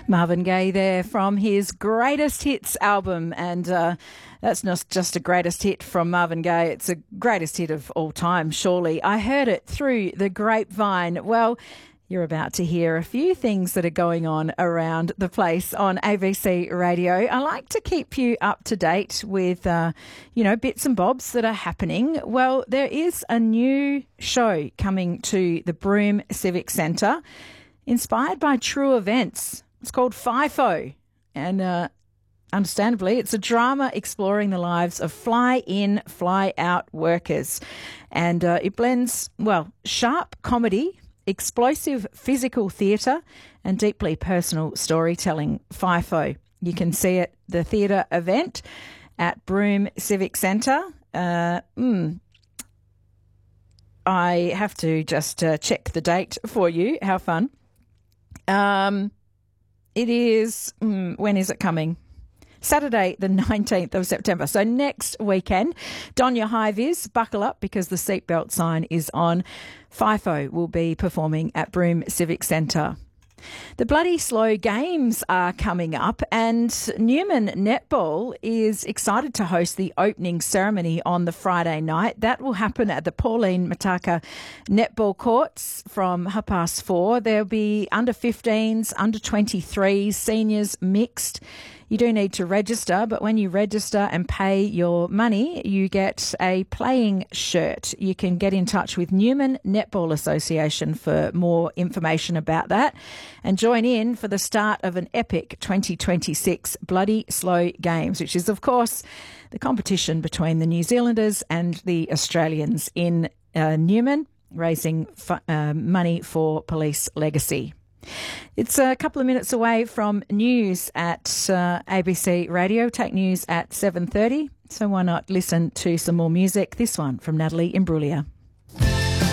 Marvin Gaye there from his Greatest Hits album, and that's not just a greatest hit from Marvin Gaye, it's a greatest hit of all time, surely. I heard it through the grapevine. Well, you're about to hear a few things that are going on around the place on ABC Radio. I like to keep you up to date with, bits and bobs that are happening. Well, there is a new show coming to the Broome Civic Centre, inspired by true events. It's called FIFO, and understandably, it's a drama exploring the lives of fly-in, fly-out workers. And it blends, sharp comedy, explosive physical theatre and deeply personal storytelling. FIFO. You can see it, the theatre event at Broome Civic Centre. I have to just check the date for you. How fun. It is, when is it coming? Saturday, the 19th of September. So next weekend, don your high vis, buckle up because the seatbelt sign is on. FIFO will be performing at Broome Civic Centre. The Bloody Slow Games are coming up, and Newman Netball is excited to host the opening ceremony on the Friday night. That will happen at the Pauline Mataka Netball Courts from 4:30. There'll be under 15s, under 23s, seniors, mixed. You do need to register, but when you register and pay your money, you get a playing shirt. You can get in touch with Newman Netball Association for more information about that and join in for the start of an epic 2026 Bloody Slow Games, which is, of course, the competition between the New Zealanders and the Australians in Newman, raising money for Police Legacy. It's a couple of minutes away from news at ABC Radio. Take news at 7:30. So why not listen to some more music? This one from Natalie Imbruglia.